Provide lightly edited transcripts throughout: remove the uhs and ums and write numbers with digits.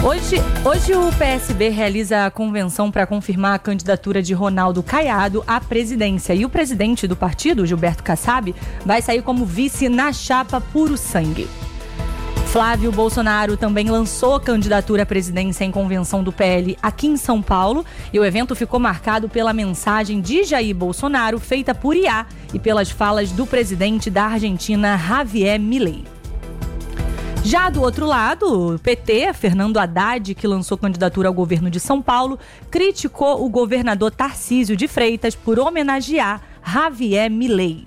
Hoje o PSB realiza a convenção para confirmar a candidatura de Ronaldo Caiado à presidência. E o presidente do partido, Gilberto Kassab, vai sair como vice na chapa Puro Sangue. Flávio Bolsonaro também lançou candidatura à presidência em convenção do PL aqui em São Paulo. E o evento ficou marcado pela mensagem de Jair Bolsonaro feita por IA e pelas falas do presidente da Argentina, Javier Milei. Já do outro lado, o PT, Fernando Haddad, que lançou candidatura ao governo de São Paulo, criticou o governador Tarcísio de Freitas por homenagear Javier Milei.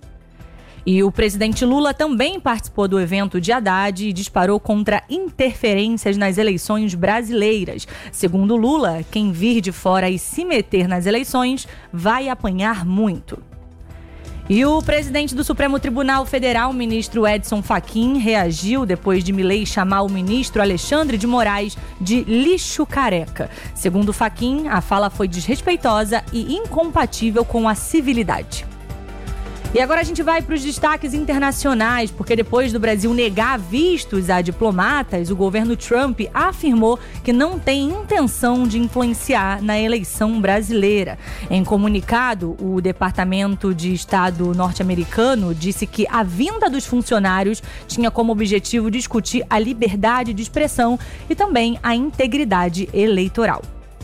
E o presidente Lula também participou do evento de Haddad e disparou contra interferências nas eleições brasileiras. Segundo Lula, quem vir de fora e se meter nas eleições vai apanhar muito. E o presidente do Supremo Tribunal Federal, o ministro Edson Fachin, reagiu depois de Milei chamar o ministro Alexandre de Moraes de lixo careca. Segundo Fachin, a fala foi desrespeitosa e incompatível com a civilidade. E agora a gente vai para os destaques internacionais, porque depois do Brasil negar vistos a diplomatas, o governo Trump afirmou que não tem intenção de influenciar na eleição brasileira. Em comunicado, o Departamento de Estado norte-americano disse que a vinda dos funcionários tinha como objetivo discutir a liberdade de expressão e também a integridade eleitoral.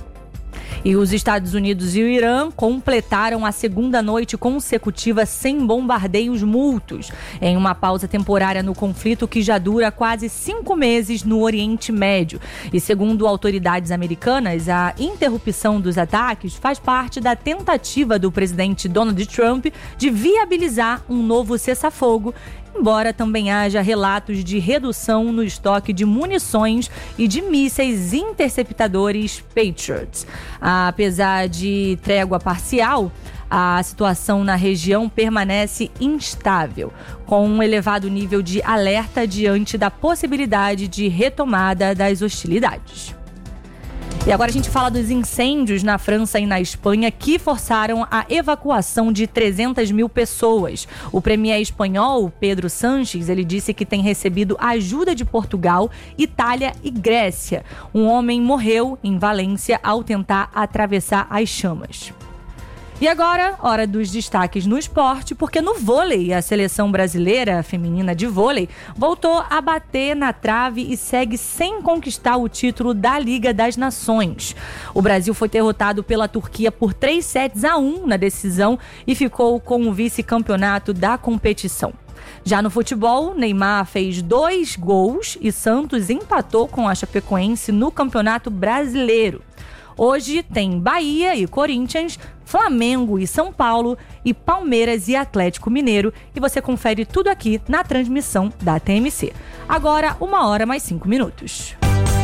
E os Estados Unidos e o Irã completaram a segunda noite consecutiva sem bombardeios mútuos, em uma pausa temporária no conflito que já dura quase 5 meses no Oriente Médio. E segundo autoridades americanas, a interrupção dos ataques faz parte da tentativa do presidente Donald Trump de viabilizar um novo cessar-fogo, embora também haja relatos de redução no estoque de munições e de mísseis interceptadores Patriot. Apesar de trégua parcial, a situação na região permanece instável, com um elevado nível de alerta diante da possibilidade de retomada das hostilidades. E agora a gente fala dos incêndios na França e na Espanha que forçaram a evacuação de 300 mil pessoas. O premier espanhol, Pedro Sánchez, ele disse que tem recebido ajuda de Portugal, Itália e Grécia. Um homem morreu em Valência ao tentar atravessar as chamas. E agora, hora dos destaques no esporte, porque no vôlei, a seleção brasileira feminina de vôlei voltou a bater na trave e segue sem conquistar o título da Liga das Nações. O Brasil foi derrotado pela Turquia por 3-1 na decisão e ficou com o vice-campeonato da competição. Já no futebol, Neymar fez 2 gols e Santos empatou com a Chapecoense no Campeonato Brasileiro. Hoje tem Bahia e Corinthians, Flamengo e São Paulo e Palmeiras e Atlético Mineiro. E você confere tudo aqui na transmissão da TMC. Agora, 1h mais 5 minutos.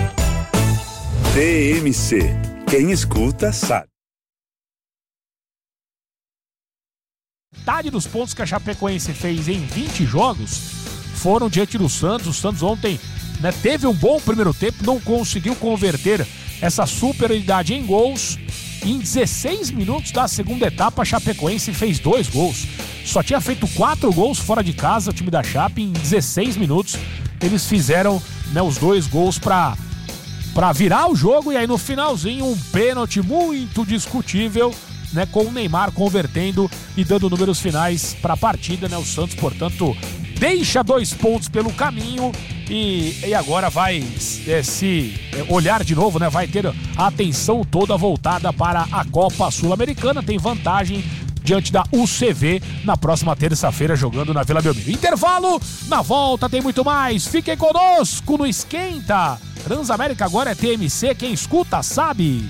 TMC. Quem escuta sabe. Metade dos pontos que a Chapecoense fez em 20 jogos foram diante do Santos. O Santos ontem, teve um bom primeiro tempo, não conseguiu converter essa superioridade em gols. Em 16 minutos da segunda etapa, a Chapecoense fez 2 gols. Só tinha feito 4 gols fora de casa, o time da Chape. Em 16 minutos, eles fizeram os 2 gols para virar o jogo. E aí, no finalzinho, um pênalti muito discutível, com o Neymar convertendo e dando números finais para a partida. O Santos, portanto, deixa 2 pontos pelo caminho e agora vai se olhar de novo, vai ter a atenção toda voltada para a Copa Sul-Americana. Tem vantagem diante da UCV na próxima terça-feira, jogando na Vila Belmiro. Intervalo, na volta tem muito mais. Fiquem conosco no Esquenta. Transamérica agora é TMC, quem escuta sabe.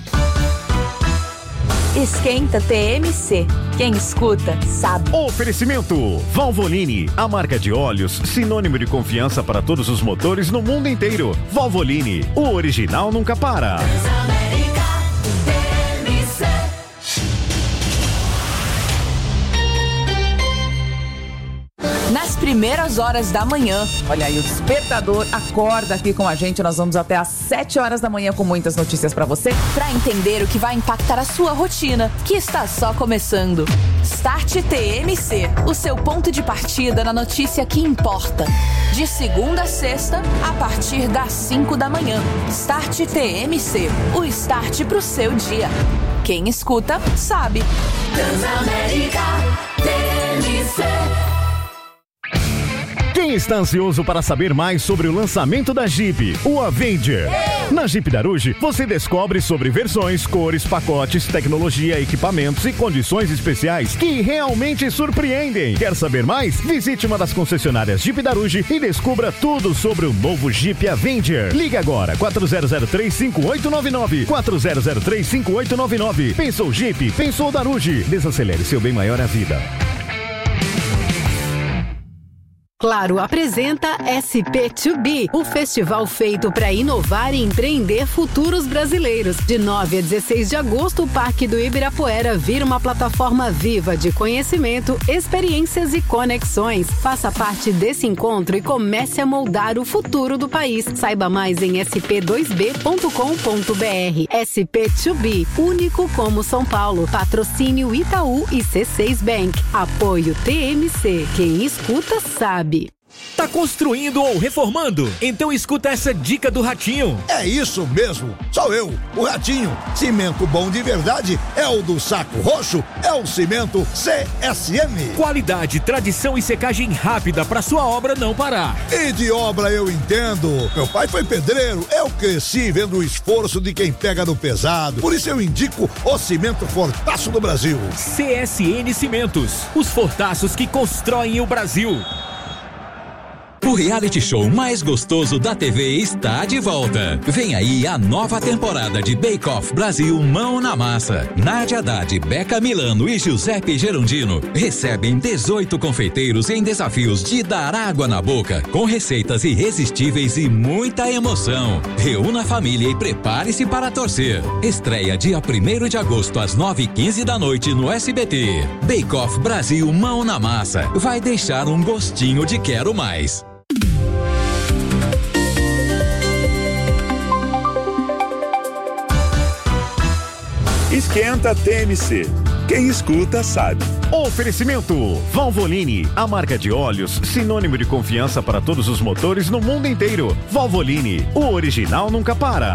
Esquenta TMC. Quem escuta, sabe. Oferecimento Valvoline, a marca de óleos sinônimo de confiança para todos os motores no mundo inteiro. Valvoline, o original nunca para. Transamérica TMC. Nas primeiras horas da manhã. Olha aí, o Despertador acorda aqui com a gente. Nós vamos até às 7 horas da manhã com muitas notícias pra você. Para entender o que vai impactar a sua rotina, que está só começando. Start TMC, o seu ponto de partida na notícia que importa. De segunda a sexta, a partir das 5 da manhã. Start TMC, o start pro seu dia. Quem escuta, sabe. Transamérica TMC. Quem está ansioso para saber mais sobre o lançamento da Jeep, o Avenger? Na Jeep Daruge, você descobre sobre versões, cores, pacotes, tecnologia, equipamentos e condições especiais que realmente surpreendem. Quer saber mais? Visite uma das concessionárias Jeep Daruge e descubra tudo sobre o novo Jeep Avenger. Ligue agora, 4003-5899. 4003-5899. Pensou Jeep? Pensou Daruge. Desacelere seu bem maior à vida. Claro apresenta SP2B, o festival feito para inovar e empreender futuros brasileiros. De 9 a 16 de agosto, o Parque do Ibirapuera vira uma plataforma viva de conhecimento, experiências e conexões. Faça parte desse encontro e comece a moldar o futuro do país. Saiba mais em sp2b.com.br. SP2B, único como São Paulo. Patrocínio Itaú e C6 Bank. Apoio TMC. Quem escuta sabe. Tá construindo ou reformando? Então escuta essa dica do Ratinho. É isso mesmo, sou eu, o Ratinho. Cimento bom de verdade é o do Saco Roxo, é o cimento CSM. Qualidade, tradição e secagem rápida pra sua obra não parar. E de obra eu entendo. Meu pai foi pedreiro, eu cresci vendo o esforço de quem pega no pesado. Por isso eu indico o cimento Fortaço do Brasil. CSN Cimentos, os fortaços que constroem o Brasil. O reality show mais gostoso da TV está de volta. Vem aí a nova temporada de Bake Off Brasil Mão na Massa. Nádia Haddad, Beca Milano e Giuseppe Gerondino recebem 18 confeiteiros em desafios de dar água na boca, com receitas irresistíveis e muita emoção. Reúna a família e prepare-se para torcer. Estreia dia 1º de agosto às 9h15 da noite no SBT. Bake Off Brasil Mão na Massa. Vai deixar um gostinho de quero mais. Esquenta TMC. Quem escuta sabe. Oferecimento Valvoline, a marca de óleos sinônimo de confiança para todos os motores no mundo inteiro. Valvoline, o original nunca para.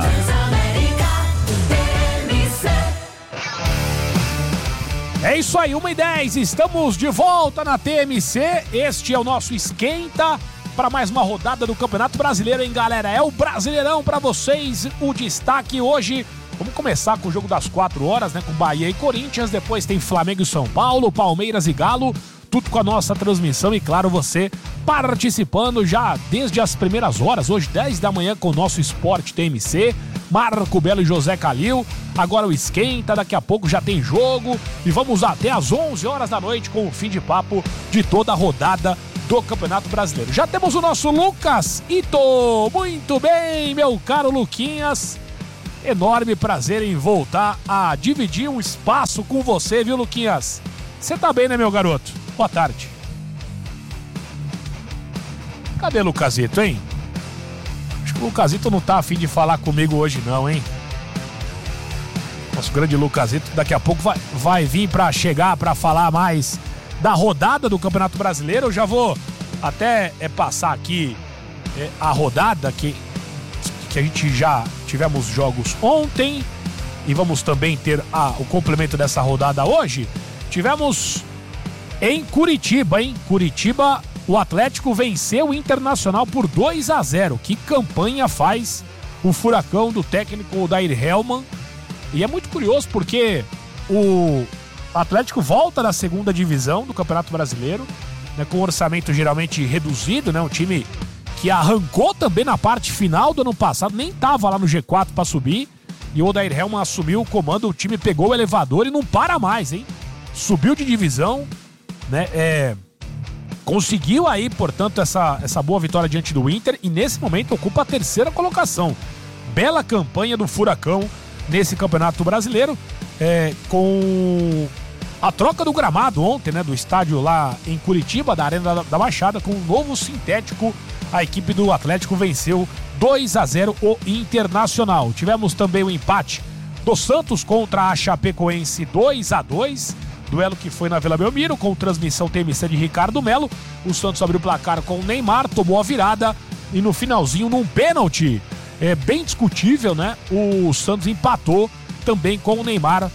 É isso aí, 1h10, estamos de volta na TMC. Este é o nosso Esquenta para mais uma rodada do Campeonato Brasileiro, hein, galera? É o Brasileirão para vocês, o destaque hoje. Vamos começar com o jogo das 4 horas, né? Com Bahia e Corinthians, depois tem Flamengo e São Paulo, Palmeiras e Galo, tudo com a nossa transmissão e, claro, você participando já desde as primeiras horas, hoje 10 da manhã com o nosso Esporte TMC, Marco Belo e José Calil, agora o Esquenta, daqui a pouco já tem jogo e vamos até às 11 horas da noite com o fim de papo de toda a rodada do Campeonato Brasileiro. Já temos o nosso Lucas Ito, muito bem, meu caro Luquinhas. Enorme prazer em voltar a dividir um espaço com você, viu, Luquinhas? Você tá bem, né, meu garoto? Boa tarde. Cadê o Lucasito, hein? Acho que o Lucasito não tá a fim de falar comigo hoje, não, hein? Nosso grande Lucasito daqui a pouco vai vir pra chegar pra falar mais da rodada do Campeonato Brasileiro. Eu já vou até passar aqui a rodada que a gente já tivemos jogos ontem e vamos também ter o complemento dessa rodada hoje. Tivemos em Curitiba, hein? Curitiba, o Atlético venceu o Internacional por 2-0. Que campanha faz o Furacão do técnico Odair Hellmann. E é muito curioso porque o Atlético volta da segunda divisão do Campeonato Brasileiro, né, com um orçamento geralmente reduzido, né? Um time que arrancou também na parte final do ano passado, nem tava lá no G4 para subir, e o Odair Hellmann assumiu o comando, o time pegou o elevador e não para mais, hein? Subiu de divisão, né? Conseguiu aí, portanto, essa boa vitória diante do Inter e nesse momento ocupa a 3ª colocação. Bela campanha do Furacão nesse Campeonato Brasileiro, com A troca do gramado ontem, né, do estádio lá em Curitiba, da Arena da Baixada, com um novo sintético, a equipe do Atlético venceu 2-0 o Internacional. Tivemos também o empate do Santos contra a Chapecoense 2-2, duelo que foi na Vila Belmiro, com transmissão TMC de Ricardo Melo. O Santos abriu o placar com o Neymar, tomou a virada e no finalzinho, num pênalti bem discutível, né, o Santos empatou também com o Neymar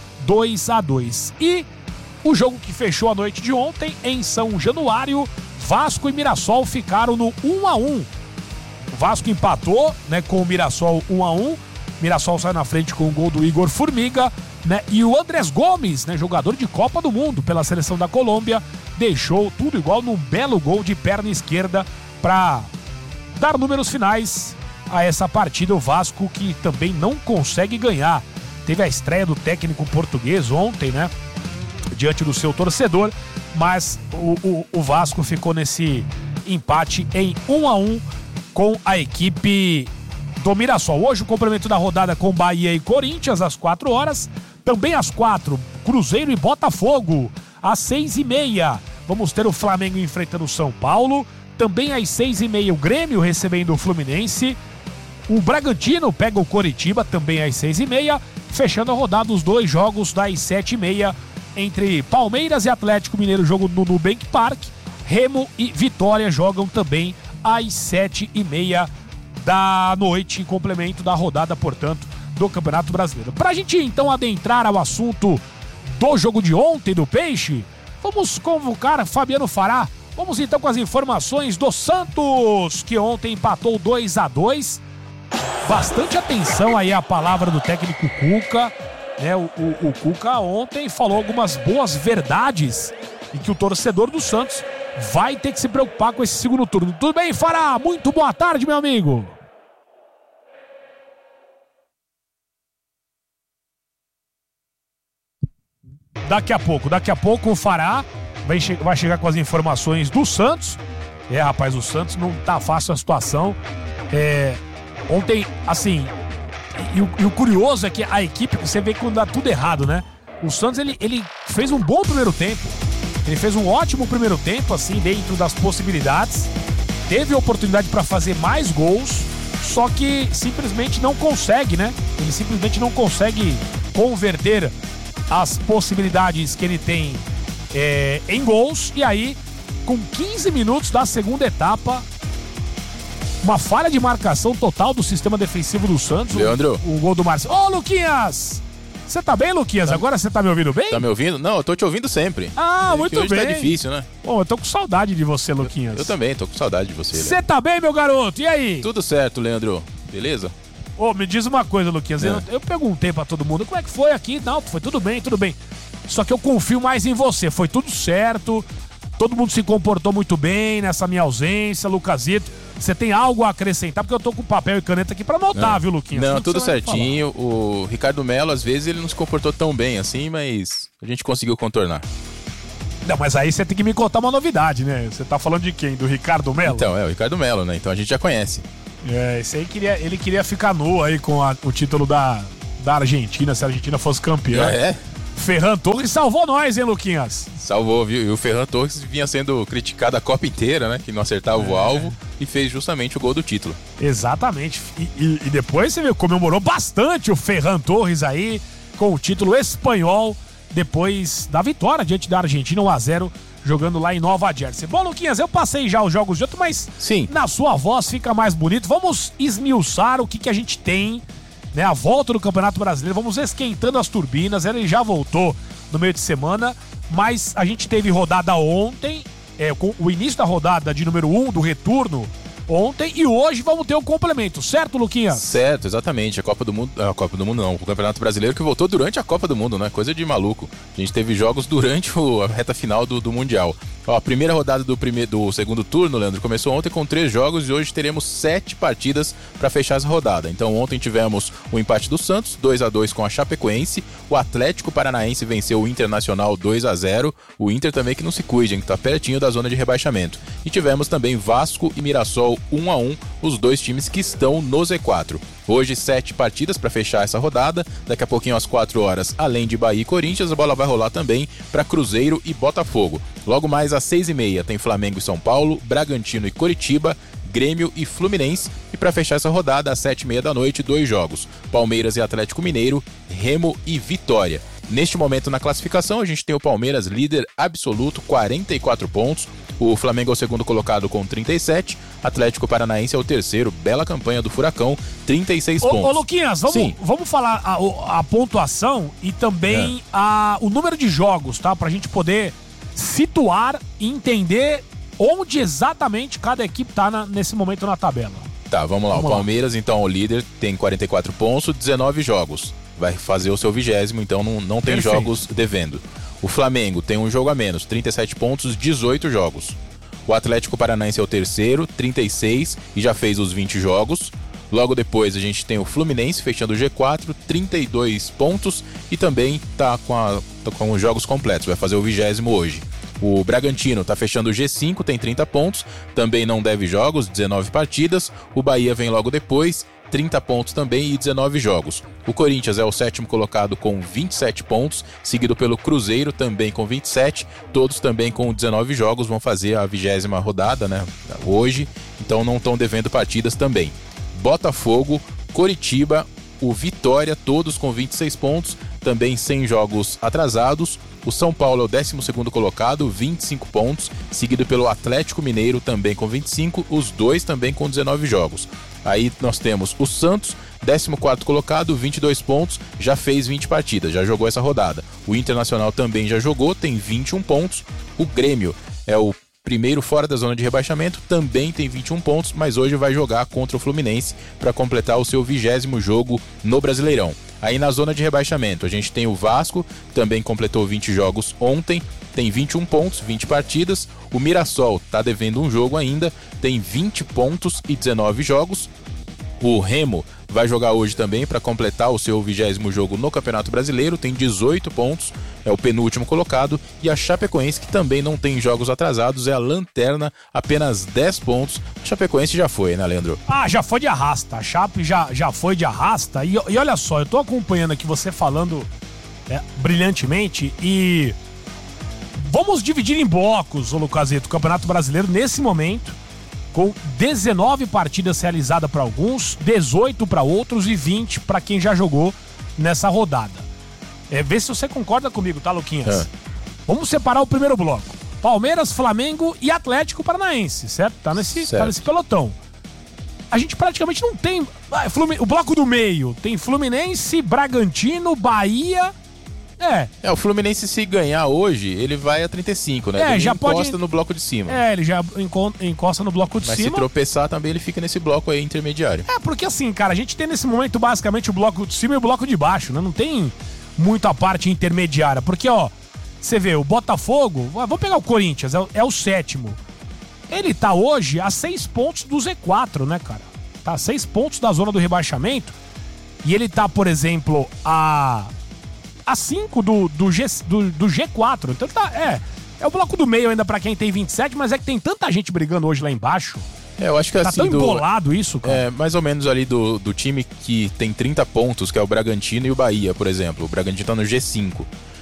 2-2. E o jogo que fechou a noite de ontem em São Januário, Vasco e Mirassol ficaram no 1-1. O Vasco empatou, né, com o Mirassol 1-1. Mirassol sai na frente com o gol do Igor Formiga, né? E o Andrés Gomes, né, jogador de Copa do Mundo pela seleção da Colômbia, deixou tudo igual num belo gol de perna esquerda para dar números finais a essa partida. O Vasco que também não consegue ganhar. Teve a estreia do técnico português ontem, né, diante do seu torcedor, mas o Vasco ficou nesse empate em 1-1 com a equipe do Mirassol. Hoje o complemento da rodada com Bahia e Corinthians às 4 horas, também às 4, Cruzeiro e Botafogo às 6h30. Vamos ter o Flamengo enfrentando o São Paulo, também às 6h30 o Grêmio recebendo o Fluminense, o Bragantino pega o Coritiba também às 6h30, fechando a rodada os dois jogos das 7h30 entre Palmeiras e Atlético Mineiro, jogo no Nubank Park. Remo e Vitória jogam também às 7h30 da noite, em complemento da rodada, portanto, do Campeonato Brasileiro. Pra gente então adentrar ao assunto do jogo de ontem do Peixe, vamos convocar Fabiano Fará. Vamos então com as informações do Santos, que ontem empatou 2-2. Bastante atenção aí à palavra do técnico Cuca, né? O Cuca ontem falou algumas boas verdades e que o torcedor do Santos vai ter que se preocupar com esse segundo turno. Tudo bem, Fará? Muito boa tarde, meu amigo. Daqui a pouco o Fará vai chegar com as informações do Santos. Rapaz, o Santos não tá fácil a situação. Ontem, assim, e o curioso é que a equipe, você vê quando dá tudo errado, né? O Santos, ele fez um bom primeiro tempo. Ele fez um ótimo primeiro tempo, assim, dentro das possibilidades. Teve oportunidade para fazer mais gols, só que simplesmente não consegue, né? Ele simplesmente não consegue converter as possibilidades que ele tem em gols. E aí, com 15 minutos da segunda etapa, uma falha de marcação total do sistema defensivo do Santos. Leandro. O gol do Marcelo. Ô, Luquinhas! Você tá bem, Luquinhas? Agora você tá me ouvindo bem? Tá me ouvindo? Não, eu tô te ouvindo sempre. Ah, muito hoje bem. Tá difícil, né? Bom, eu tô com saudade de você, Luquinhas. Eu também, tô com saudade de você. Você tá bem, meu garoto? E aí? Tudo certo, Leandro. Beleza? Me diz uma coisa, Luquinhas. Eu perguntei pra todo mundo, como é que foi aqui? Não, foi tudo bem, tudo bem. Só que eu confio mais em você. Foi tudo certo. Todo mundo se comportou muito bem nessa minha ausência, Lucasito. Você tem algo a acrescentar? Porque eu tô com papel e caneta aqui pra anotar, viu, Luquinhas? Não, tudo certinho. O Ricardo Melo, às vezes, ele não se comportou tão bem assim, mas a gente conseguiu contornar. Não, mas aí você tem que me contar uma novidade, né? Você tá falando de quem? Do Ricardo Melo? Então, o Ricardo Melo, né? Então a gente já conhece. Esse aí ele queria ficar nu aí com o título da Argentina, se a Argentina fosse campeã. Ferran Torres salvou nós, hein, Luquinhas? Salvou, viu? E o Ferran Torres vinha sendo criticado a Copa inteira, né? Que não acertava o alvo e fez justamente o gol do título. Exatamente. E depois você viu, comemorou bastante o Ferran Torres aí com o título espanhol depois da vitória diante da Argentina 1-0, jogando lá em Nova Jersey. Bom, Luquinhas, eu passei já os jogos de outro, mas sim, na sua voz fica mais bonito. Vamos esmiuçar o que a gente tem, né, a volta do Campeonato Brasileiro. Vamos esquentando as turbinas. Ele já voltou no meio de semana, mas a gente teve rodada ontem, com o início da rodada de número 1 do retorno ontem, e hoje vamos ter o complemento, certo, Luquinhas? Certo, exatamente. A Copa do Mundo não, o Campeonato Brasileiro que voltou durante a Copa do Mundo, né? Coisa de maluco. A gente teve jogos durante a reta final do Mundial. A primeira rodada do segundo turno, Leandro, começou ontem com 3 jogos e hoje teremos 7 partidas para fechar essa rodada. Então ontem tivemos o empate do Santos, 2-2 com a Chapecoense. O Atlético Paranaense venceu o Internacional 2-0. O Inter também que não se cuide, que tá pertinho da zona de rebaixamento. E tivemos também Vasco e Mirassol 1-1. os dois times que estão no Z4. Hoje 7 partidas para fechar essa rodada, daqui a pouquinho às 4 horas, além de Bahia e Corinthians, a bola vai rolar também para Cruzeiro e Botafogo. Logo mais às 6h30 tem Flamengo e São Paulo, Bragantino e Coritiba, Grêmio e Fluminense. E para fechar essa rodada, às 7h30 da noite, 2 jogos: Palmeiras e Atlético Mineiro, Remo e Vitória. Neste momento na classificação, a gente tem o Palmeiras líder absoluto, 44 pontos. O Flamengo é o segundo colocado com 37. Atlético Paranaense é o terceiro. Bela campanha do Furacão, 36 pontos. Ô Luquinhas, vamos falar a pontuação e também o número de jogos, tá? Pra gente poder situar e entender onde exatamente cada equipe tá nesse momento na tabela. Tá, vamos lá. O Palmeiras, então, o líder, tem 44 pontos, 19 jogos. Vai fazer o seu 20º, então não tem jogos devendo. O Flamengo tem um jogo a menos, 37 pontos, 18 jogos. O Atlético Paranaense é o terceiro, 36, e já fez os 20 jogos. Logo depois a gente tem o Fluminense fechando o G4, 32 pontos, e também tá com os jogos completos, vai fazer o 20º hoje. O Bragantino tá fechando o G5, tem 30 pontos, também não deve jogos, 19 partidas. O Bahia vem logo depois, 30 pontos também e 19 jogos. O Corinthians é o sétimo colocado com 27 pontos, seguido pelo Cruzeiro também com 27, todos também com 19 jogos, vão fazer a 20ª rodada, né, hoje, então não estão devendo partidas também. Botafogo, Coritiba, o Vitória, todos com 26 pontos, também sem jogos atrasados. O São Paulo é o 12º colocado, 25 pontos, seguido pelo Atlético Mineiro também com 25, os dois também com 19 jogos. Aí nós temos o Santos, 14º colocado, 22 pontos, já fez 20 partidas, já jogou essa rodada. O Internacional também já jogou, tem 21 pontos. O Grêmio é o primeiro fora da zona de rebaixamento, também tem 21 pontos, mas hoje vai jogar contra o Fluminense para completar o seu 20º jogo no Brasileirão. Aí na zona de rebaixamento a gente tem o Vasco, também completou 20 jogos ontem, tem 21 pontos, 20 partidas. O Mirassol tá devendo um jogo ainda, tem 20 pontos e 19 jogos. O Remo vai jogar hoje também para completar o seu 20º jogo no Campeonato Brasileiro, tem 18 pontos, é o penúltimo colocado. E a Chapecoense, que também não tem jogos atrasados, é a lanterna, apenas 10 pontos. A Chapecoense já foi, né, Leandro? Já foi de arrasta, a Chape já foi de arrasta. E olha só, eu tô acompanhando aqui você falando brilhantemente e vamos dividir em blocos, ô Lucasito, o Campeonato Brasileiro nesse momento, com 19 partidas realizadas para alguns, 18 para outros e 20 para quem já jogou nessa rodada. Vê se você concorda comigo, tá, Luquinhas? Vamos separar o primeiro bloco. Palmeiras, Flamengo e Atlético Paranaense, certo? Tá nesse pelotão. A gente praticamente não tem... O bloco do meio tem Fluminense, Bragantino, Bahia... o Fluminense, se ganhar hoje, ele vai a 35, né? Ele já encosta no bloco de cima. Ele já encosta no bloco de cima. Mas se tropeçar também, ele fica nesse bloco aí intermediário. Porque assim, cara, a gente tem nesse momento basicamente o bloco de cima e o bloco de baixo, né? Não tem muita parte intermediária. Porque, você vê, o Botafogo, vamos pegar o Corinthians, é o sétimo. Ele tá hoje a 6 pontos do Z4, né, cara? Tá a 6 pontos da zona do rebaixamento. E ele tá, por exemplo, a 5 do G4. Então tá, é o bloco do meio ainda pra quem tem 27, mas é que tem tanta gente brigando hoje lá embaixo. Eu acho que tá assim, tão embolado isso, cara. Mais ou menos ali do time que tem 30 pontos, que é o Bragantino e o Bahia, por exemplo. O Bragantino tá no G5.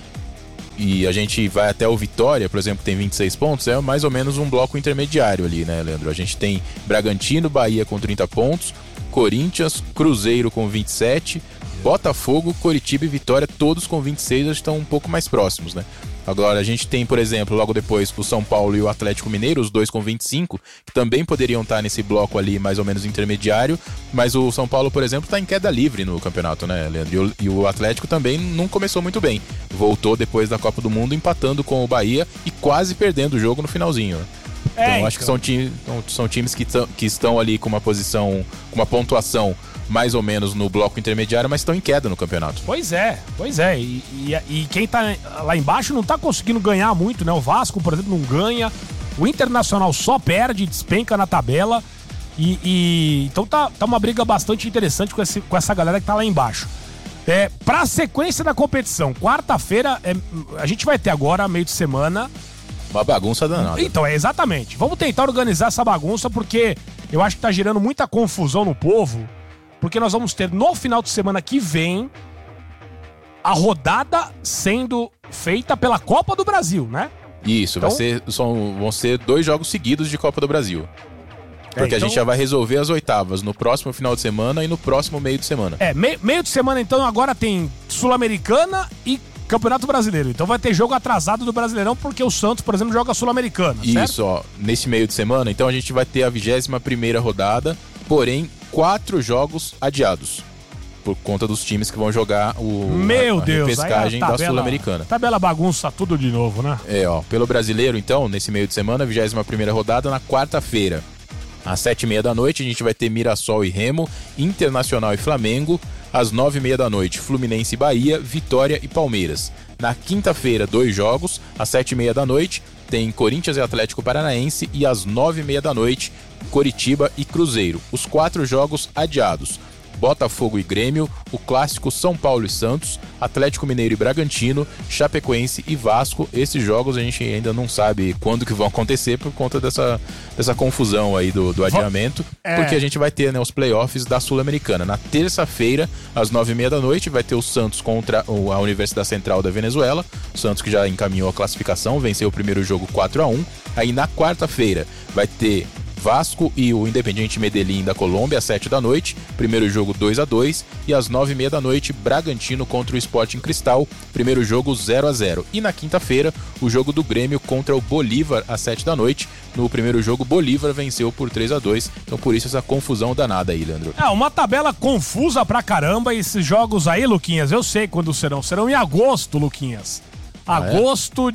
E a gente vai até o Vitória, por exemplo, que tem 26 pontos, é mais ou menos um bloco intermediário ali, né, Leandro? A gente tem Bragantino, Bahia com 30 pontos, Corinthians, Cruzeiro com 27, Botafogo, Coritiba e Vitória, todos com 26, eles estão um pouco mais próximos, né? Agora, a gente tem, por exemplo, logo depois o São Paulo e o Atlético Mineiro, os dois com 25, que também poderiam estar nesse bloco ali mais ou menos intermediário, mas o São Paulo, por exemplo, está em queda livre no campeonato, né, Leandro? E o Atlético também não começou muito bem. Voltou depois da Copa do Mundo empatando com o Bahia e quase perdendo o jogo no finalzinho, né? Então, acho que são times que estão ali com uma posição, com uma pontuação mais ou menos no bloco intermediário, mas estão em queda no campeonato. Pois é. E quem tá lá embaixo não tá conseguindo ganhar muito, né? O Vasco, por exemplo, não ganha. O Internacional só perde, despenca na tabela. Então tá uma briga bastante interessante com essa galera que tá lá embaixo. Pra sequência da competição, quarta-feira, a gente vai ter agora, meio de semana... Uma bagunça danada. Então, exatamente. Vamos tentar organizar essa bagunça, porque eu acho que tá gerando muita confusão no povo, porque nós vamos ter no final de semana que vem a rodada sendo feita pela Copa do Brasil, né? Isso, então, vão ser 2 jogos seguidos de Copa do Brasil. Porque a gente já vai resolver as oitavas no próximo final de semana e no próximo meio de semana. Meio de semana, então, agora tem Sul-Americana e Campeonato Brasileiro. Então vai ter jogo atrasado do Brasileirão, porque o Santos, por exemplo, joga Sul-Americana, certo? Isso, ó. Nesse meio de semana, então a gente vai ter a 21ª rodada, porém 4 jogos adiados. Por conta dos times que vão jogar a repescagem da Sul-Americana. Tabela bagunça tudo de novo, né? Pelo Brasileiro, então, nesse meio de semana, a 21ª rodada na quarta-feira. Às 7h30 da noite, a gente vai ter Mirassol e Remo, Internacional e Flamengo. Às 9h30 da noite, Fluminense e Bahia, Vitória e Palmeiras. Na quinta-feira, 2 jogos. Às 7h30 da noite, tem Corinthians e Atlético Paranaense. E às 9h30 da noite, Coritiba e Cruzeiro. Os 4 jogos adiados. Botafogo e Grêmio, o clássico São Paulo e Santos, Atlético Mineiro e Bragantino, Chapecoense e Vasco. Esses jogos a gente ainda não sabe quando que vão acontecer por conta dessa confusão aí do adiamento, porque a gente vai ter, né, os playoffs da Sul-Americana. Na terça-feira, às 9h30 da noite, vai ter o Santos contra a Universidade Central da Venezuela, o Santos que já encaminhou a classificação, venceu o primeiro jogo 4-1. Aí na quarta-feira vai ter Vasco e o Independiente Medellín da Colômbia às 7 da noite, primeiro jogo 2-2, e às 9h30 da noite, Bragantino contra o Sporting Cristal, primeiro jogo 0-0. E na quinta-feira, o jogo do Grêmio contra o Bolívar às 7 da noite. No primeiro jogo, Bolívar venceu por 3-2, então por isso essa confusão danada aí, Leandro. Uma tabela confusa pra caramba, esses jogos aí, Luquinhas, eu sei quando serão em agosto, Luquinhas. Agosto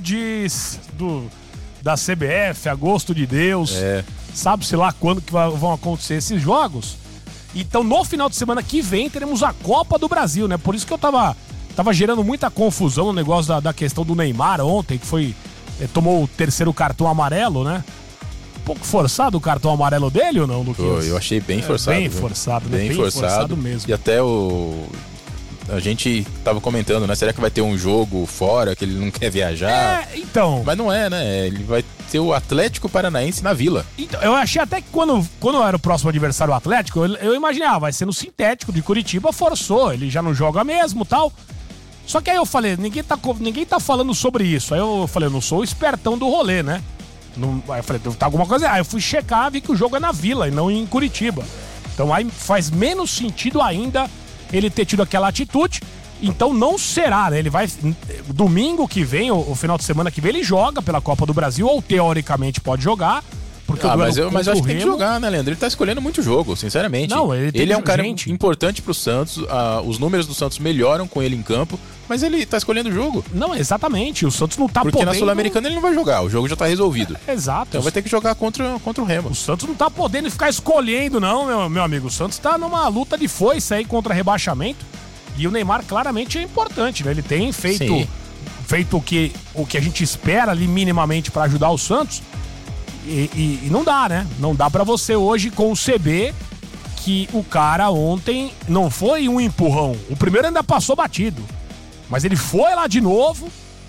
da CBF, agosto de Deus. Sabe-se lá quando que vão acontecer esses jogos. Então, no final de semana que vem, teremos a Copa do Brasil, né? Por isso que eu tava gerando muita confusão no negócio da questão do Neymar ontem, que tomou o 3º cartão amarelo, né? Um pouco forçado o cartão amarelo dele ou não, Luquinhas? Eu achei bem forçado. Bem forçado, né? Bem forçado mesmo. E até a gente tava comentando, né? Será que vai ter um jogo fora, que ele não quer viajar? Então. Mas não é, né? Ele vai ter o Atlético Paranaense na Vila. Então, eu achei até que quando era o próximo adversário Atlético, eu imaginei, vai ser no sintético de Curitiba, forçou, ele já não joga mesmo, tal. Só que aí eu falei, ninguém tá falando sobre isso. Aí eu falei, eu não sou o espertão do rolê, né? Aí eu falei, tá alguma coisa. Aí eu fui checar, vi que o jogo é na Vila e não em Curitiba. Então aí faz menos sentido ainda ele ter tido aquela atitude. Então não será, né? Ele vai... Domingo que vem, o final de semana que vem, ele joga pela Copa do Brasil, ou teoricamente pode jogar. Porque mas eu acho que tem que jogar, né, Leandro? Ele tá escolhendo muito jogo, sinceramente. Não, ele é um cara importante pro Santos, os números do Santos melhoram com ele em campo, mas ele tá escolhendo o jogo. Não, exatamente, o Santos não tá podendo... Porque na Sul-Americana ele não vai jogar, o jogo já tá resolvido. Exato. Então vai ter que jogar contra o Remo. O Santos não tá podendo ficar escolhendo, não, meu amigo. O Santos tá numa luta de foice aí contra rebaixamento. E o Neymar claramente é importante, né? Ele tem feito o que a gente espera ali minimamente pra ajudar o Santos. E não dá, né? Não dá pra você hoje conceber que o cara ontem não foi um empurrão. O primeiro ainda passou batido. Mas ele foi lá de novo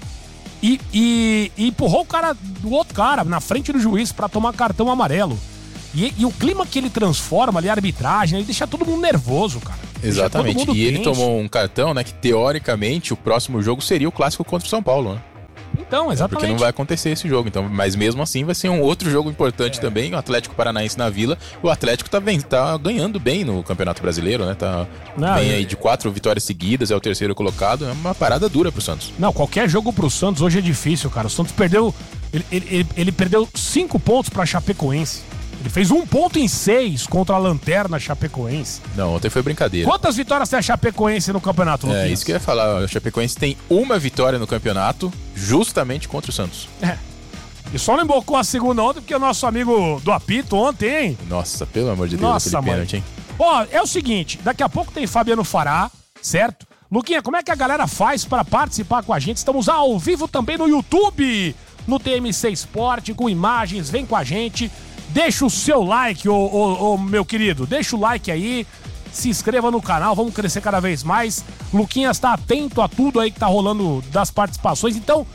e empurrou o cara do outro cara na frente do juiz pra tomar cartão amarelo. E o clima que ele transforma ali, a arbitragem, ele deixa todo mundo nervoso, cara. Exatamente. E ele tomou um cartão, né, que teoricamente o próximo jogo seria o clássico contra o São Paulo, né? Então, exatamente. Porque não vai acontecer esse jogo, então, mas mesmo assim vai ser um outro jogo importante também, o Atlético Paranaense na Vila. O Atlético tá ganhando bem no Campeonato Brasileiro, né? Vem aí de 4 vitórias seguidas, é o terceiro colocado, é uma parada dura pro Santos. Não, qualquer jogo pro Santos hoje é difícil, cara. O Santos perdeu, ele perdeu 5 pontos pra Chapecoense. Ele fez 1 ponto em 6 contra a Lanterna Chapecoense. Não, ontem foi brincadeira. Quantas vitórias tem a Chapecoense no campeonato, Luquinhas? Isso que eu ia falar. A Chapecoense tem 1 vitória no campeonato, justamente contra o Santos. E só não embocou a segunda ontem, porque o nosso amigo do apito ontem, hein? Nossa, pelo amor de Deus, aquele pênalti, hein? Ó, é o seguinte, daqui a pouco tem Fabiano Fará, certo? Luquinha, como é que a galera faz para participar com a gente? Estamos ao vivo também no YouTube, no TMC Esporte, com imagens, vem com a gente. Deixa o seu like, meu querido. Deixa o like aí. Se inscreva no canal. Vamos crescer cada vez mais. Luquinhas tá atento a tudo aí que tá rolando das participações. Então,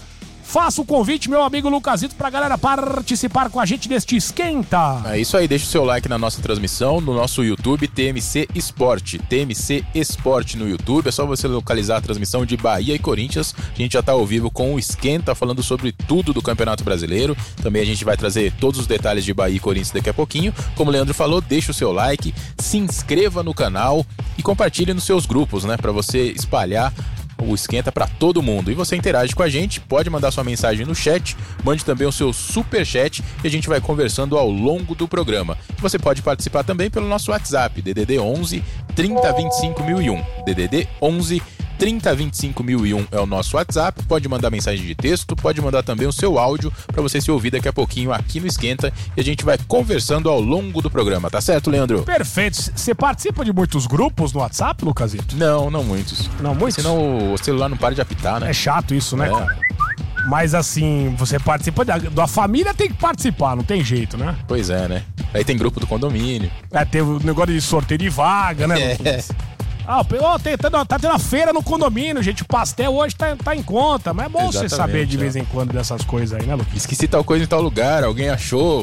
Faça o convite, meu amigo Lucasito, pra galera participar com a gente deste Esquenta. É isso aí, deixa o seu like na nossa transmissão, no nosso YouTube, TMC Esporte. TMC Esporte no YouTube, é só você localizar a transmissão de Bahia e Corinthians. A gente já tá ao vivo com o Esquenta, falando sobre tudo do Campeonato Brasileiro. Também a gente vai trazer todos os detalhes de Bahia e Corinthians daqui a pouquinho. Como o Leandro falou, deixa o seu like, se inscreva no canal e compartilhe nos seus grupos, né, pra você espalhar o Esquenta para todo mundo. E você interage com a gente, pode mandar sua mensagem no chat, mande também o seu superchat e a gente vai conversando ao longo do programa. Você pode participar também pelo nosso WhatsApp, DDD 11 30 25 1001. DDD 11 30 25 1001 é o nosso WhatsApp. Pode mandar mensagem de texto, pode mandar também o seu áudio para você se ouvir daqui a pouquinho aqui no Esquenta e a gente vai conversando ao longo do programa, tá certo, Leandro? Perfeito. Você participa de muitos grupos no WhatsApp, Lucasito? Não muitos. Não muitos? Senão o celular não para de apitar, né? É chato isso, né, cara? Mas assim, você participa da família, tem que participar, não tem jeito, né? Pois é, né? Aí tem grupo do condomínio. Tem o negócio de sorteio de vaga, né? Tá tendo a feira no condomínio, gente. O pastel hoje tá em conta. Mas é bom você saber de vez em quando dessas coisas aí, né, Lucas? Esqueci tal coisa em tal lugar, alguém achou.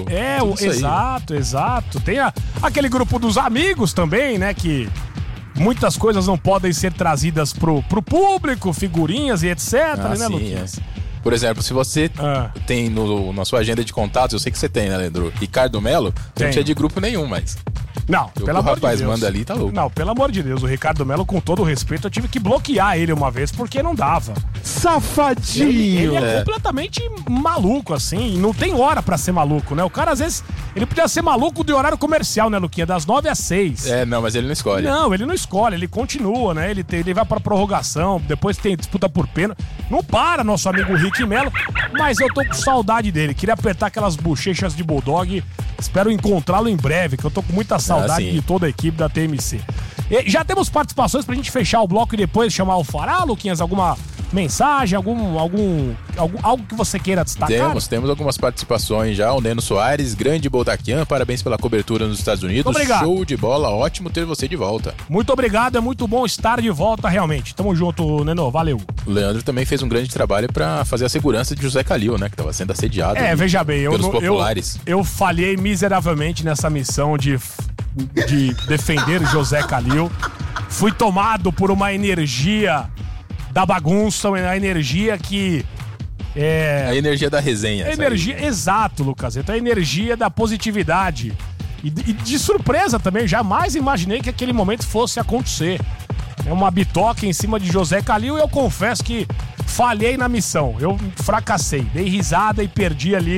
Exato. Tem aquele grupo dos amigos também, né? Que muitas coisas não podem ser trazidas pro público, figurinhas e etc, né, Lucas? Por exemplo, se você tem na sua agenda de contatos, eu sei que você tem, né, Leandro? Ricardo Melo, não tinha de grupo nenhum, mas... Não, pelo amor de Deus. O rapaz manda ali, tá louco. Não, pelo amor de Deus, o Ricardo Melo, com todo o respeito, eu tive que bloquear ele uma vez porque não dava. Safadinho! Ele é completamente maluco, assim, não tem hora pra ser maluco, né? O cara, às vezes, ele podia ser maluco de horário comercial, né, Luquinha? Das 9 às 6. Não, mas ele não escolhe. Não, ele não escolhe, ele continua, né? Ele vai pra prorrogação, depois tem disputa por pênalti. Não para, nosso amigo Rick Melo, mas eu tô com saudade dele. Queria apertar aquelas bochechas de bulldog. Espero encontrá-lo em breve, que eu tô com muita saudade de toda a equipe da TMC. E já temos participações pra gente fechar o bloco e depois chamar o Fará, Luquinhas? Alguma mensagem, algo que você queira destacar? Temos algumas participações já. O Neno Soares, grande Boldaquian, parabéns pela cobertura nos Estados Unidos. Obrigado. Show de bola, ótimo ter você de volta. Muito obrigado, é muito bom estar de volta realmente. Tamo junto, Neno, valeu. O Leandro também fez um grande trabalho pra fazer a segurança de José Calil, né, que tava sendo assediado veja bem, pelos populares. Eu falhei miseravelmente nessa missão de defender José Calil. Fui tomado por uma energia da bagunça, a energia que a energia da resenha. Exato, Lucas. Então a energia da positividade. E de surpresa também, jamais imaginei que aquele momento fosse acontecer. É uma bitoca em cima de José Calil e eu confesso que falhei na missão. Eu fracassei, dei risada e perdi ali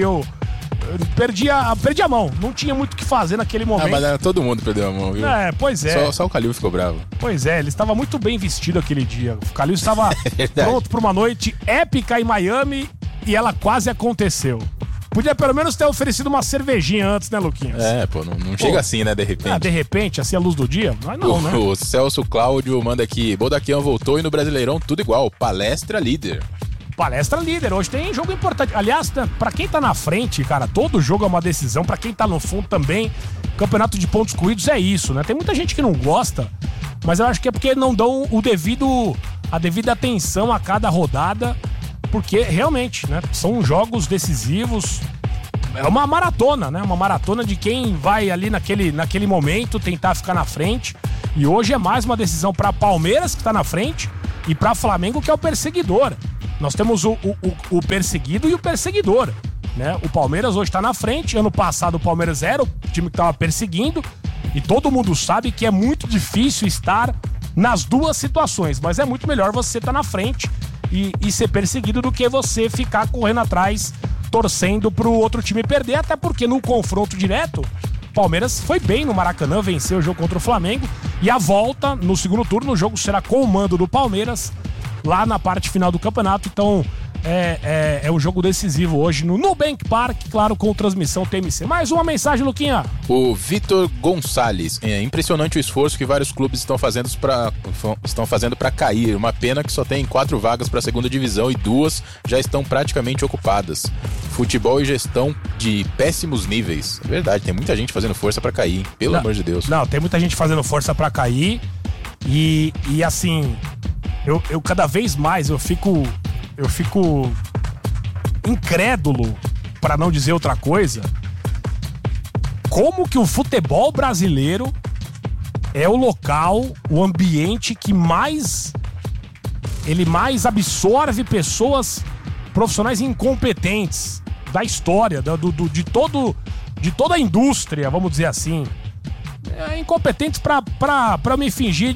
perdi a mão. Não tinha muito o que fazer naquele momento. Mas todo mundo perdeu a mão, viu? Pois é. Só o Calil ficou bravo. Pois é, ele estava muito bem vestido aquele dia. O Calil estava pronto para uma noite épica em Miami e ela quase aconteceu. Podia pelo menos ter oferecido uma cervejinha antes, né, Luquinhas? Não chega assim, né, de repente. De repente, assim, a luz do dia? Não, né? O Celso Cláudio manda aqui, Boldaquian voltou e no Brasileirão tudo igual, palestra líder. Palestra líder, hoje tem jogo importante. Aliás, pra quem tá na frente, cara, todo jogo é uma decisão. Pra quem tá no fundo também, campeonato de pontos corridos é isso, né? Tem muita gente que não gosta, mas eu acho que é porque não dão a devida atenção a cada rodada, porque realmente, né, são jogos decisivos. É uma maratona, né? Uma maratona de quem vai ali naquele momento tentar ficar na frente. E hoje é mais uma decisão pra Palmeiras, que tá na frente, e pra Flamengo, que é o perseguidor. Nós temos o perseguido e o perseguidor, né? O Palmeiras hoje tá na frente. Ano passado o Palmeiras era o time que tava perseguindo. E todo mundo sabe que é muito difícil estar nas duas situações. Mas é muito melhor você estar na frente e ser perseguido do que você ficar correndo atrás, torcendo pro outro time perder. Até porque no confronto direto, o Palmeiras foi bem no Maracanã, venceu o jogo contra o Flamengo. E a volta no segundo turno, o jogo será com o mando do Palmeiras, lá na parte final do campeonato. Então é um jogo decisivo hoje no Nubank Park, claro, com transmissão TMC. Mais uma mensagem, Luquinha. O Vitor Gonçalves, é impressionante o esforço que vários clubes estão fazendo para cair. Uma pena que só tem 4 vagas para a segunda divisão e 2 já estão praticamente ocupadas. Futebol e gestão de péssimos níveis. É verdade, tem muita gente fazendo força para cair, pelo amor de Deus. Não, tem muita gente fazendo força para cair e assim, eu cada vez mais eu fico incrédulo, para não dizer outra coisa, como que o futebol brasileiro é o local, o ambiente que mais absorve pessoas profissionais incompetentes da história, de toda a indústria, vamos dizer assim. Incompetentes pra me fingir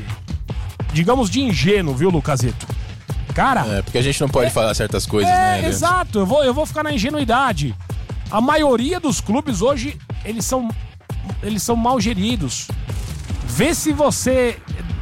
digamos, de ingênuo, viu, Lucasito? Cara... porque a gente não pode falar certas coisas, né? Exato, eu vou ficar na ingenuidade. A maioria dos clubes hoje, eles são mal geridos. Vê se você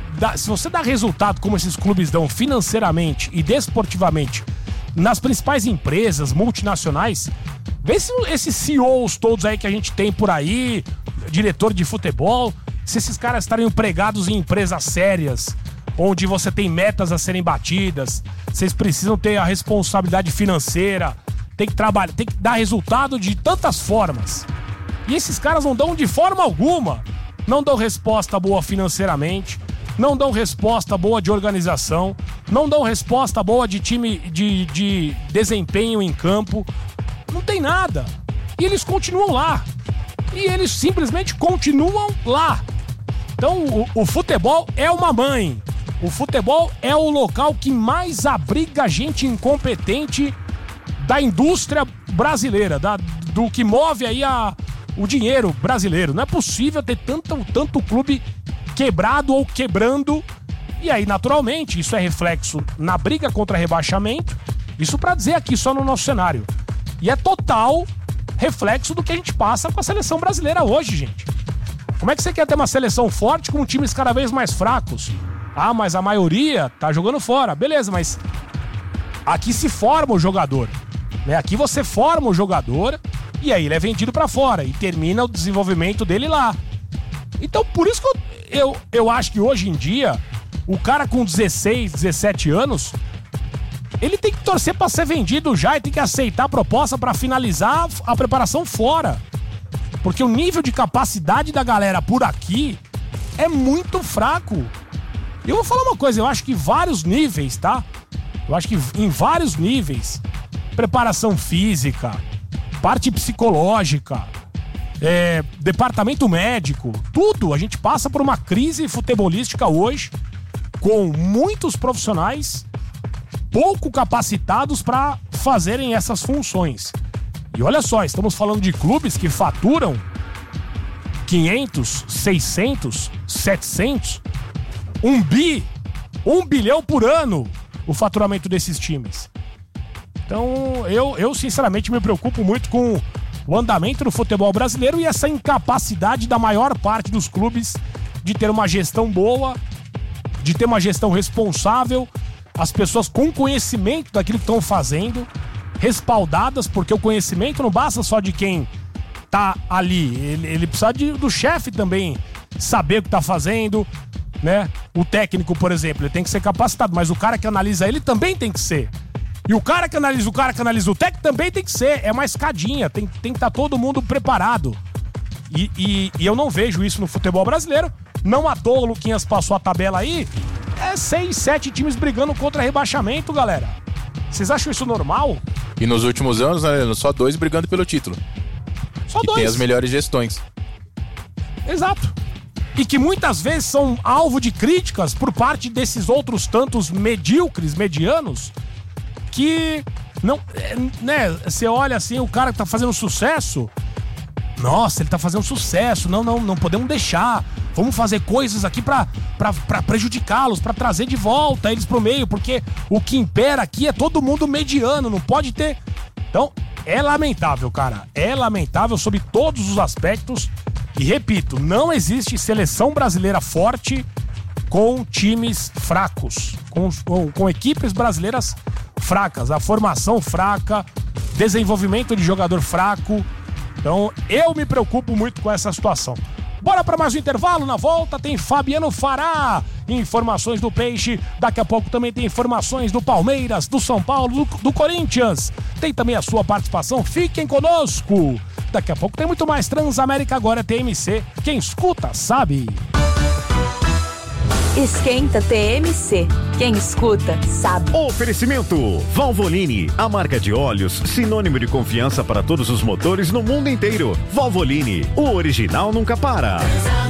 dá resultado como esses clubes dão financeiramente e desportivamente nas principais empresas multinacionais, vê se esses CEOs todos aí que a gente tem por aí, diretor de futebol, se esses caras estariam empregados em empresas sérias, onde você tem metas a serem batidas, vocês precisam ter a responsabilidade financeira, tem que trabalhar, tem que dar resultado de tantas formas. E esses caras não dão de forma alguma. Não dão resposta boa financeiramente, não dão resposta boa de organização, não dão resposta boa de time de desempenho em campo. Não tem nada. E eles continuam lá. E eles simplesmente continuam lá. Então o futebol é uma mãe. O futebol é o local que mais abriga gente incompetente da indústria brasileira, do que move aí o dinheiro brasileiro. Não é possível ter tanto clube quebrado ou quebrando. E aí, naturalmente, isso é reflexo na briga contra rebaixamento. Isso pra dizer aqui só no nosso cenário. E é total reflexo do que a gente passa com a seleção brasileira hoje, gente. Como é que você quer ter uma seleção forte com times cada vez mais fracos? Ah, mas a maioria tá jogando fora. Beleza, mas aqui se forma o jogador, né? Aqui você forma o jogador e aí ele é vendido pra fora e termina o desenvolvimento dele lá. Então, por isso que eu acho que hoje em dia, o cara com 16, 17 anos, ele tem que torcer pra ser vendido já e tem que aceitar a proposta pra finalizar a preparação fora. Porque o nível de capacidade da galera por aqui é muito fraco. Eu vou falar uma coisa, eu acho que vários níveis, tá? Eu acho que em vários níveis, preparação física, parte psicológica, departamento médico, tudo, a gente passa por uma crise futebolística hoje, com muitos profissionais pouco capacitados para fazerem essas funções. E olha só, estamos falando de clubes que faturam 500, 600, 700, 1 bilhão por ano o faturamento desses times. Então eu sinceramente me preocupo muito com o andamento do futebol brasileiro e essa incapacidade da maior parte dos clubes de ter uma gestão boa, de ter uma gestão responsável, as pessoas com conhecimento daquilo que estão fazendo, respaldadas, porque o conhecimento não basta só de quem tá ali, ele precisa do chefe também saber o que tá fazendo, né? O técnico, por exemplo, ele tem que ser capacitado, mas o cara que analisa ele também tem que ser. E o cara que analisa o técnico também tem que ser. É uma escadinha, tem que estar todo mundo preparado. E eu não vejo isso no futebol brasileiro. Não à toa o Luquinhas passou a tabela aí. É 6, 7 times brigando contra rebaixamento, galera. Vocês acham isso normal? E nos últimos anos, né, só 2 brigando pelo título. Só 2. Tem as melhores gestões. Exato. E que muitas vezes são alvo de críticas por parte desses outros tantos medíocres, medianos, que não, né, você olha assim, o cara que tá fazendo sucesso, nossa, ele tá fazendo sucesso, não podemos deixar, vamos fazer coisas aqui pra prejudicá-los, pra trazer de volta eles pro meio, porque o que impera aqui é todo mundo mediano, não pode ter. Então, é lamentável, cara, é lamentável sob todos os aspectos. E repito, não existe seleção brasileira forte com times fracos, com equipes brasileiras fracas, a formação fraca, desenvolvimento de jogador fraco. Então eu me preocupo muito com essa situação. Bora para mais um intervalo, na volta tem Fabiano Fará, informações do Peixe, daqui a pouco também tem informações do Palmeiras, do São Paulo, do Corinthians, tem também a sua participação, fiquem conosco, daqui a pouco tem muito mais. Transamérica agora é TMC, quem escuta sabe. Esquenta TMC. Quem escuta, sabe. Oferecimento Valvoline, a marca de óleos, sinônimo de confiança para todos os motores no mundo inteiro. Valvoline, o original nunca para.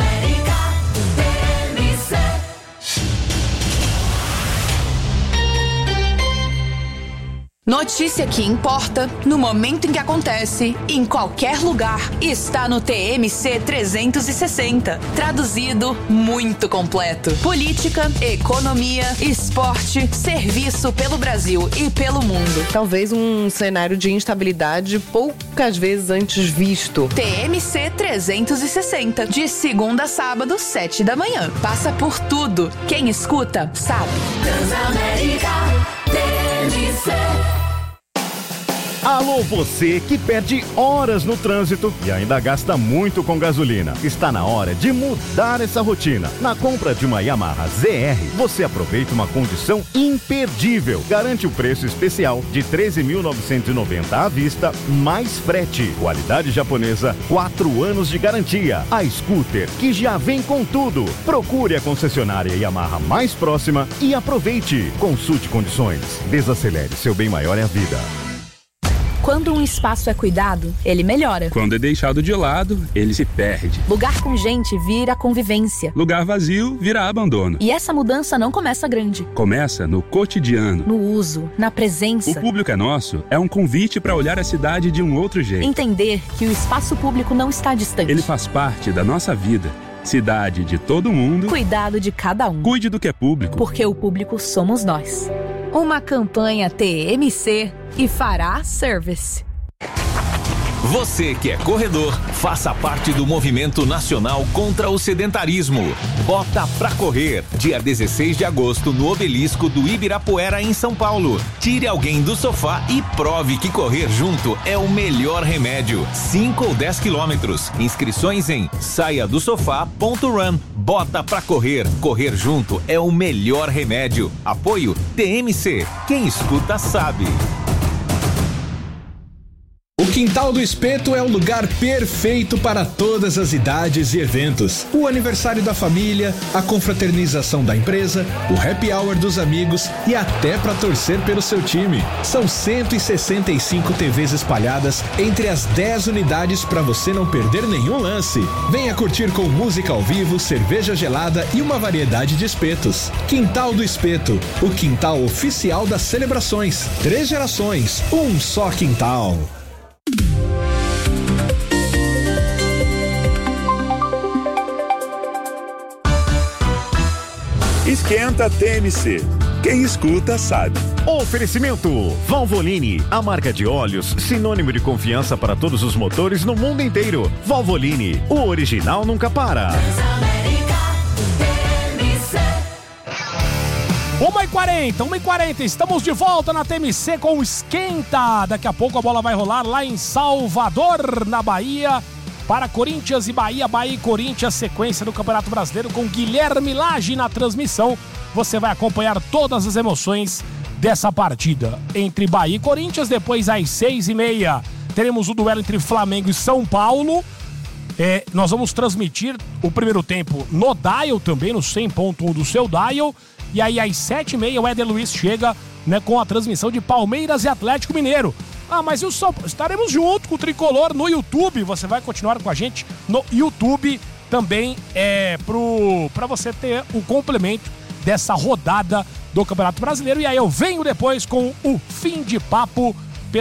Notícia que importa, no momento em que acontece, em qualquer lugar, está no TMC 360. Traduzido, muito completo. Política, economia, esporte, serviço pelo Brasil e pelo mundo. Talvez um cenário de instabilidade poucas vezes antes visto. TMC 360, de segunda a sábado, 7 da manhã. Passa por tudo. Quem escuta, sabe. Transamérica TMC. Alô, você que perde horas no trânsito e ainda gasta muito com gasolina. Está na hora de mudar essa rotina. Na compra de uma Yamaha ZR, você aproveita uma condição imperdível. Garante o preço especial de R$ 13.990 à vista, mais frete. Qualidade japonesa, 4 anos de garantia. A scooter que já vem com tudo. Procure a concessionária Yamaha mais próxima e aproveite. Consulte condições. Desacelere, seu bem maior é a vida. Quando um espaço é cuidado, ele melhora. Quando é deixado de lado, ele se perde. Lugar com gente vira convivência. Lugar vazio vira abandono. E essa mudança não começa grande. Começa no cotidiano. No uso, na presença. O Público é Nosso é um convite para olhar a cidade de um outro jeito. Entender que o espaço público não está distante. Ele faz parte da nossa vida. Cidade de todo mundo. Cuidado de cada um. Cuide do que é público. Porque o público somos nós. Uma campanha TMC e Fará Service. Você que é corredor, faça parte do movimento nacional contra o sedentarismo. Bota pra correr, dia 16 de agosto no Obelisco do Ibirapuera em São Paulo. Tire alguém do sofá e prove que correr junto é o melhor remédio. 5 ou 10 quilômetros. Inscrições em saiadosofá.run. Bota pra correr, correr junto é o melhor remédio. Apoio TMC, quem escuta sabe. O Quintal do Espeto é o lugar perfeito para todas as idades e eventos. O aniversário da família, a confraternização da empresa, o happy hour dos amigos e até para torcer pelo seu time. São 165 TVs espalhadas entre as 10 unidades para você não perder nenhum lance. Venha curtir com música ao vivo, cerveja gelada e uma variedade de espetos. Quintal do Espeto, o quintal oficial das celebrações. 3 gerações, um só quintal. Esquenta TMC. Quem escuta sabe. Oferecimento Valvoline, a marca de óleos, sinônimo de confiança para todos os motores no mundo inteiro. Valvoline, o original nunca para. 1h40, estamos de volta na TMC com o Esquenta. Daqui a pouco a bola vai rolar lá em Salvador, na Bahia, para Corinthians e Bahia e Corinthians, sequência do Campeonato Brasileiro com Guilherme Lage na transmissão. Você vai acompanhar todas as emoções dessa partida entre Bahia e Corinthians. Depois às 6h30 teremos o duelo entre Flamengo e São Paulo. Nós vamos transmitir o primeiro tempo no Dial também, no 100.1 do seu Dial. E aí às 7h30 o Éder Luiz chega, né, com a transmissão de Palmeiras e Atlético Mineiro. Mas e o São Paulo? Estaremos junto com o Tricolor no YouTube. Você vai continuar com a gente no YouTube também, para você ter o complemento dessa rodada do Campeonato Brasileiro. E aí eu venho depois com o fim de papo